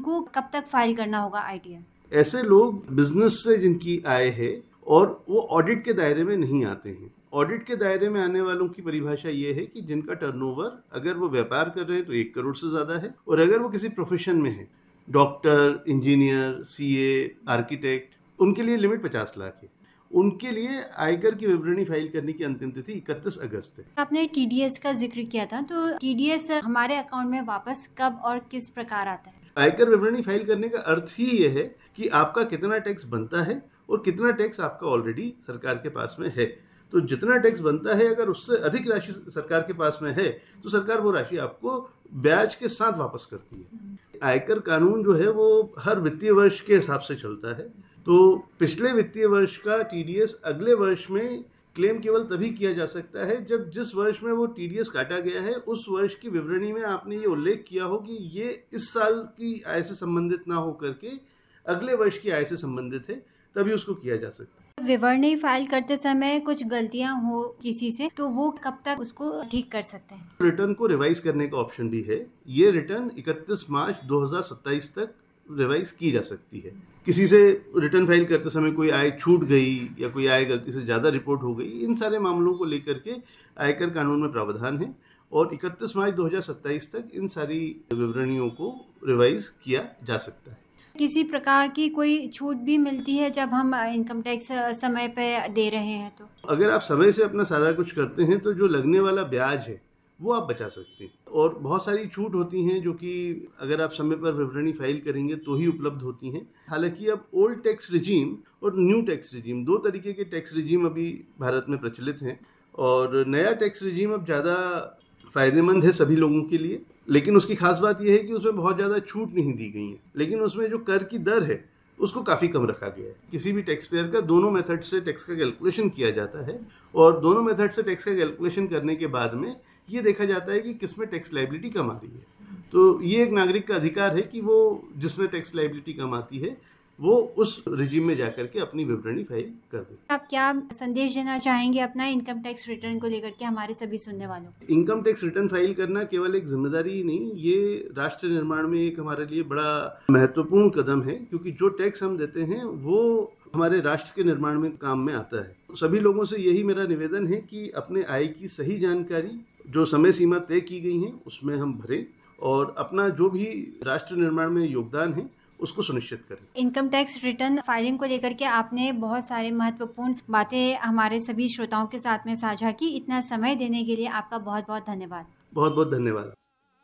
उनको कब तक फाइल करना होगा आईटीआर? ऐसे लोग बिजनेस से जिनकी आय है और वो ऑडिट के दायरे में नहीं आते हैं। ऑडिट के दायरे में आने वालों की परिभाषा ये है कि जिनका टर्नओवर, अगर वो व्यापार कर रहे हैं तो 1 करोड़ से ज़्यादा है, और अगर वो किसी प्रोफेशन में है, डॉक्टर, इंजीनियर, सीए, आर्किटेक्ट, उनके लिए लिमिट 50 लाख है। उनके लिए आयकर की विवरणी फाइल करने की अंतिम तिथि 31 अगस्त है। आपने टीडीएस का जिक्र किया था, तो टीडीएस हमारे अकाउंट में वापस कब और किस प्रकार आता है? आयकर विवरणी फाइल करने का अर्थ ही ये है कि आपका कितना टैक्स बनता है और कितना टैक्स आपका ऑलरेडी सरकार के पास में है। तो जितना टैक्स बनता है, अगर उससे अधिक राशि सरकार के पास में है तो सरकार वो राशि आपको ब्याज के साथ वापस करती है। आयकर कानून जो है वो हर वित्तीय वर्ष के हिसाब से चलता है। तो पिछले वित्तीय वर्ष का टीडीएस अगले वर्ष में क्लेम केवल तभी किया जा सकता है जब जिस वर्ष में वो टीडीएस काटा गया है उस वर्ष की विवरणी में आपने ये उल्लेख किया हो कि ये इस साल की आय से संबंधित ना हो करके अगले वर्ष की आय से संबंधित है, तभी उसको किया जा सकता है। विवरणी फाइल करते समय कुछ गलतियां हो किसी से, तो वो कब तक उसको ठीक कर सकते हैं? रिटर्न को रिवाइज करने का ऑप्शन भी है। ये रिटर्न 31 मार्च 2027 तक रिवाइज की जा सकती है। किसी से रिटर्न फाइल करते समय कोई आय छूट गई या कोई आय गलती से ज़्यादा रिपोर्ट हो गई, इन सारे मामलों को लेकर के आयकर कानून में प्रावधान है और 31 मार्च 2027 तक इन सारी विवरणियों को रिवाइज किया जा सकता है। किसी प्रकार की कोई छूट भी मिलती है जब हम इनकम टैक्स समय पे दे रहे हैं? तो अगर आप समय से अपना सारा कुछ करते हैं तो जो लगने वाला ब्याज है वो आप बचा सकते हैं। और बहुत सारी छूट होती हैं जो कि अगर आप समय पर विवरणी फाइल करेंगे तो ही उपलब्ध होती हैं। हालांकि अब ओल्ड टैक्स रिजीम और न्यू टैक्स रिजीम, 2 तरीके के टैक्स रिजीम अभी भारत में प्रचलित हैं और नया टैक्स रिजीम अब ज़्यादा फ़ायदेमंद है सभी लोगों के लिए। लेकिन उसकी खास बात यह है कि उसमें बहुत ज़्यादा छूट नहीं दी गई है, लेकिन उसमें जो कर की दर है उसको काफ़ी कम रखा गया है। किसी भी टैक्स पेयर का दोनों मेथड से टैक्स का कैलकुलेशन किया जाता है और दोनों मेथड से टैक्स का कैलकुलेशन करने के बाद में ये देखा जाता है कि किसमें टैक्स लायबिलिटी कम आ रही है। तो ये एक नागरिक का अधिकार है कि वो जिसमें टैक्स लायबिलिटी कम आती है वो उस रिजीम में जाकर के अपनी विवरणी फाइल कर दे। आप क्या संदेश देना चाहेंगे अपना इनकम टैक्स रिटर्न को लेकर के हमारे सभी सुनने वालों को? इनकम टैक्स रिटर्न फाइल करना केवल एक जिम्मेदारी ही नहीं, ये राष्ट्र निर्माण में एक हमारे लिए बड़ा महत्वपूर्ण कदम है, क्योंकि जो टैक्स हम देते हैं वो हमारे राष्ट्र के निर्माण में काम में आता है। सभी लोगों से यही मेरा निवेदन है कि अपने आय की सही जानकारी जो समय सीमा तय की गई है उसमें हम भरें और अपना जो भी राष्ट्र निर्माण में योगदान है उसको सुनिश्चित करें। इनकम टैक्स रिटर्न फाइलिंग को लेकर के आपने बहुत सारे महत्वपूर्ण बातें हमारे सभी श्रोताओं के साथ में साझा की। इतना समय देने के लिए आपका बहुत बहुत धन्यवाद। बहुत बहुत धन्यवाद।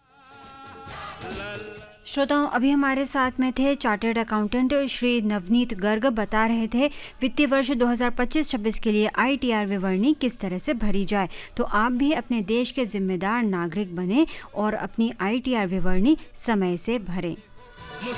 श्रोताओं, अभी हमारे साथ में थे चार्टर्ड अकाउंटेंट श्री नवनीत गर्ग। बता रहे थे वित्तीय वर्ष 2025-26 के लिए आईटीआर विवरणी किस तरह से भरी जाए। तो आप भी अपने देश के जिम्मेदार नागरिक बने और अपनी आईटीआर विवरणी समय से भरें।